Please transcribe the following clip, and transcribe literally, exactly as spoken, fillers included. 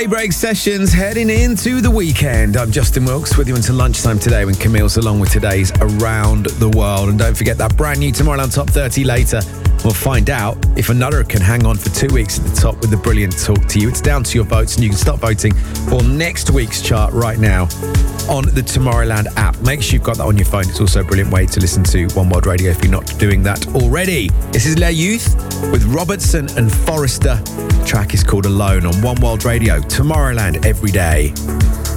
Break sessions heading into the weekend. I'm Justin Wilkes with you until lunchtime today when Camille's along with today's Around the World. And don't forget that brand new Tomorrowland Top thirty later. We'll find out if another can hang on for two weeks at the top with a brilliant talk to you. It's down to your votes and you can start voting for next week's chart right now on the Tomorrowland app. Make sure you've got that on your phone. It's also a brilliant way to listen to One World Radio if you're not doing that already. This is Le Youth with Robertson and Forrester. The track is called Alone on One World Radio. Tomorrowland every day.